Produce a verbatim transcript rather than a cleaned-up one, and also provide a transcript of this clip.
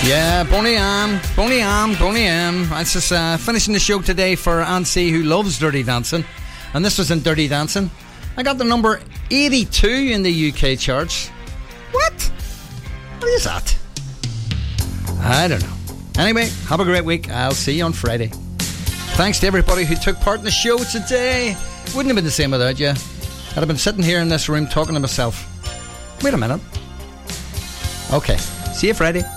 Yeah, Boney M, Boney M, Boney M. That's just uh, finishing the show today for Ansi, who loves Dirty Dancing. And this was in Dirty Dancing. I got the number eighty-two in the U K charts. What? What is that? I don't know. Anyway, have a great week. I'll see you on Friday. Thanks to everybody who took part in the show today. Wouldn't have been the same without you. I'd have been sitting here in this room talking to myself. Wait a minute. Okay, see you Friday.